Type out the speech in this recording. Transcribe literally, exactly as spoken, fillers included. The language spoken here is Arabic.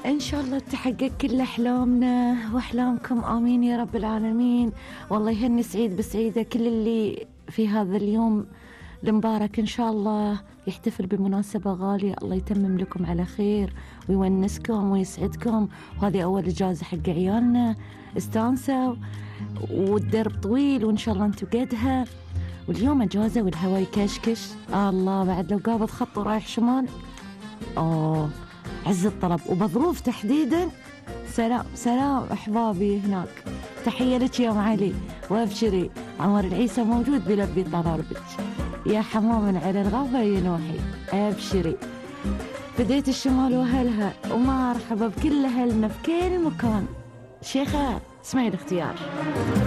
إن شاء الله تحقق كل أحلامنا وأحلامكم، آمين يا رب العالمين. والله يهني سعيد بسعيدة كل اللي في هذا اليوم المبارك، إن شاء الله يحتفل بمناسبة غالية، الله يتمم لكم على خير ويونسكم ويسعدكم. وهذه أول إجازة حق عيالنا، استانسوا والدرب طويل وإن شاء الله أنتوا قدها. واليوم إجازة والهواء يكشكش، آه الله بعد لو قابض خط ورايح شمال، أوه عز الطلب وبظروف تحديدا. سلام سلام أحبابي هناك، تحية لك يا أم علي، وابشري عمر العيسى موجود بلبي طلبك يا حمام على الغابة ينوحي، ابشري. بديت الشمال وأهلها ومرحبا بكل أهلنا في كل مكان. شيخة اسمعي الاختيار.